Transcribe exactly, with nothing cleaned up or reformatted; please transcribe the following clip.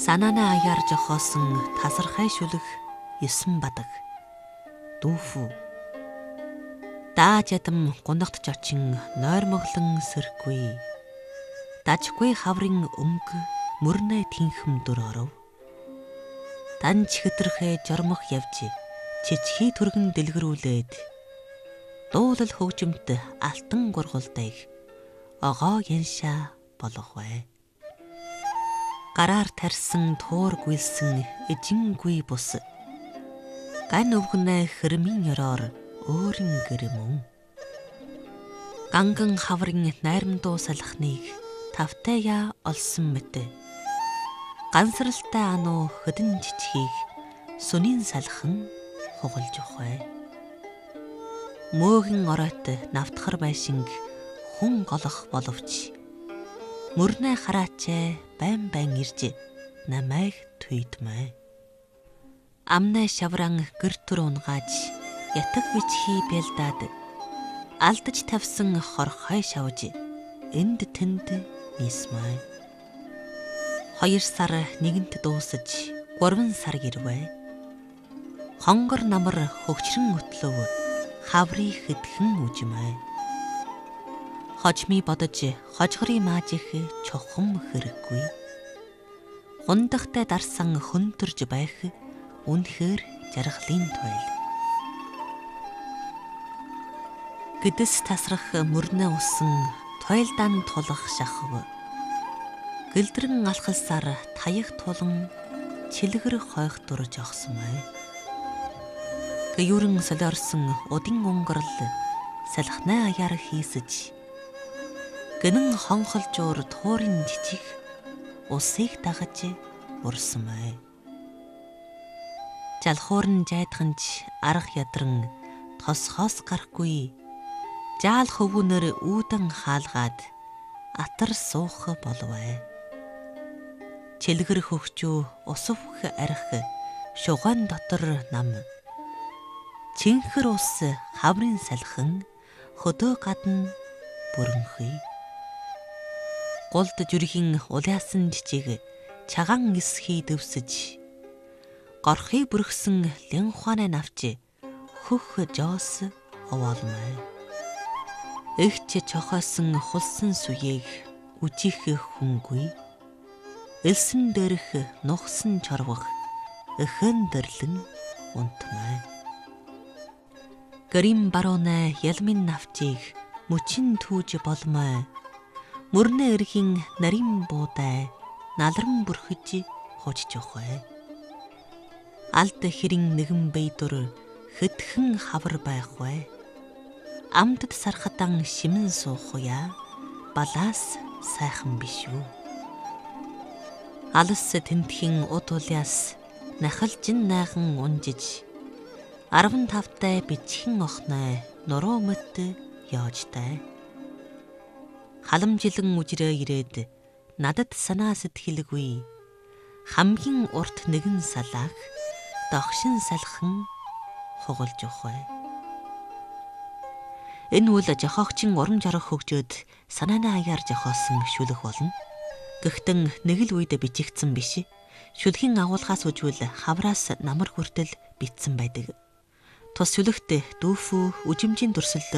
Санаанаа аяар жохоосон тасархай шүлэг есөн бадаг. Дүүфүү. Дааж ядам гунагт жочин нойрмоглон сэрхгүй. Дажгүй хаврын өмг мөрнэ тинхэм дүр оров. Дан чихэтрхэ жормох явж чичхий түргэн дэлгэрүүлээд дуулал хөгжимт алтан гургуулдайг огоо яншаа болгохгүй. Гараар тарьсан туур гүйлсэн эжингүй бус. Ган өвгнэ хэрмийн ёроор өөрийн гэрэмэн. Ганган хаврын найрамдуу салхныг тавтаяа олсон мэт. Гансралтай ануу хөдөн жичхийг сүнийн салхан хугалж ухвэ. Мөөгөн ороот навтхар байшинг хүн голох боловч мөрнэ хараачээ байн байн ирж намайг туйдмай. Амнай шавран гэр түр унгааж ятаг бичхий бэлдаад алдаж тавьсан хорхой шавж энд тэнд нисмай. Хоёр сар нэгэнт дуусаж гурван сар ирвэ. Хонгор намар хөгчрөн өтлөв хаврыг хэдхэн үжмай. Хожми бодож хожгорын маажих чухам хэрэггүй. Гундахтай дарсан хөнтөрж байх үнэхээр жаргалын тойл. Гэдэс тасрах мөрнө усан тойлдан тулах шахав. Гэлдрэн алхалсаар таях тулан чилгэр хойх дурж огсмай. Гэюрэн солиорсон удин унгорл салхнаа аяар хийсэж гэнэн хонхолжуур туурын жижиг усыг дагаж урсмай. Жалхуурн жайдганч арга ядран тосхоос гарахгүй жаал хөвгүнөр үүдэн хаалгаад атар суух болвэ. Чилгэр хөгчөө усвх арх шугаан дотор нам. Чинхэр ус хаврын салхан хөдөө гадна бүрэнхий. Голд зүрхийн улаасан жижиг чаган эсхий дэвсэж горхий бүрхсэн лэн ухаанаа навч хөх жоос овоолмай. Эгч чохоосон хулсан сүеийг үжих хүнгүй. Элсэн дээрх нухсан чорвох өхөн дэрлэн унтмай. Грим баруунаа ялмын навчийг мөчин түүж болмой. Мөрнө эрхийн нарийн буудай налран бүрхэж хожж ухвэ. Алд хэрин нэгэн бэйдүр хэдхэн хавар байхгүй. Амтд сархадан шимэн суухуя балаас сайхан биш үү. Алс тентхийн ут уляас нахалжин найхан унжиж арван тавтай бичхэн охной нуруу мэт яожтай. Халамжилан үжрээ ирээд надад санаа сэтгэлгүй хамгийн урт нэгэн салаах догшин салхан хугалж ухвэ. Энэ үл жохоогчин урам жаргах хөгжөөд санаанаа аяар жохоосон шүлэг болно. Гэхдээ нэг л үед бичигдсэн биш. Шүлгийн агуулгаас үжвэл хавраас намар хүртэл битсэн байдаг. Тус шүлэгт дүүфүү үжимжийн дүрслэл